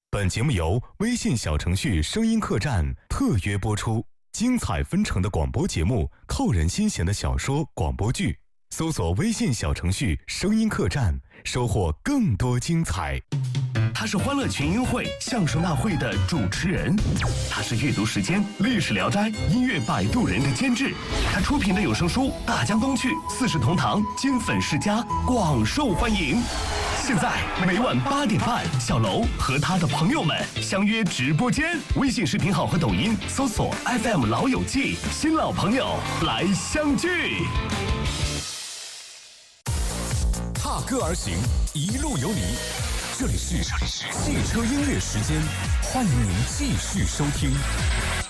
本节目由微信小程序声音客栈特约播出，精彩纷呈的广播节目，扣人心弦的小说、广播剧，搜索微信小程序声音客栈，收获更多精彩。 他是欢乐群英会相声大会的主持人，他是阅读时间历史聊斋音乐摆渡人的监制，他出品的有声书《大江东去》四世同堂金粉世家广受欢迎。现在每晚8点半，小楼和他的朋友们相约直播间，微信视频号和抖音搜索 FM 老友记，新老朋友来相聚。 踏歌而行，一路有你。这里是汽车音乐时间，欢迎您继续收听。